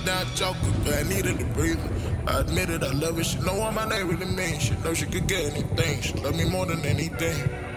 down choking, but I needed to breathe her. I admitted I love her. She know what my name really means. She know she could get anything. She love me more than anything.